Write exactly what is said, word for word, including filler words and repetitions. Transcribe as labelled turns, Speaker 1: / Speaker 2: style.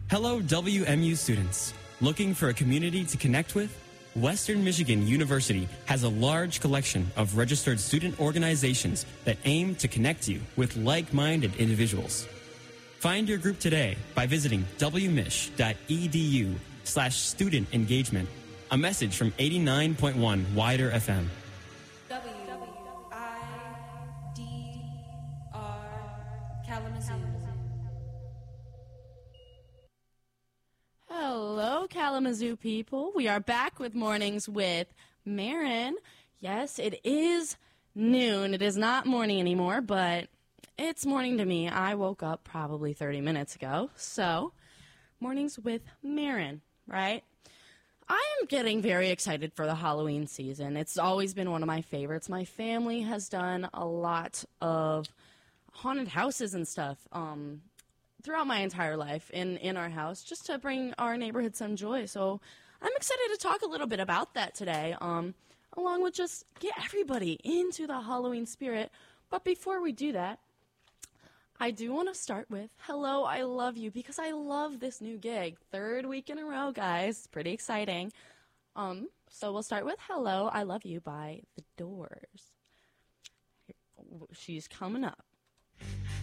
Speaker 1: Hello, W M U students. Looking for a community to connect with? Western Michigan University has a large collection of registered student organizations that aim to connect you with like-minded individuals. Find your group today by visiting wmich.edu slash student engagement. A message from eighty-nine point one Wider F M.
Speaker 2: W I D R Kalamazoo.
Speaker 3: Hello, Kalamazoo people. We are back with Mornings with Marin. Yes, it is noon. It is not morning anymore, but it's morning to me. I woke up probably thirty minutes ago. So, Mornings with Marin, right? I am getting very excited for the Halloween season. It's always been one of my favorites. My family has done a lot of haunted houses and stuff um, throughout my entire life in, in our house, just to bring our neighborhood some joy. So I'm excited to talk a little bit about that today, um, along with just get everybody into the Halloween spirit. But before we do that, I do want to start with Hello, I Love You, because I love this new gig. Third week in a row, guys. Pretty exciting. Um, so we'll start with Hello, I Love You by The Doors. She's coming up.